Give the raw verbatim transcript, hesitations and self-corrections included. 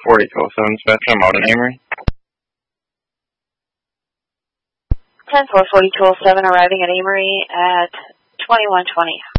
forty-two oh seven Spectrum, out in Amory. ten four forty-two oh seven arriving at Amory at twenty-one twenty.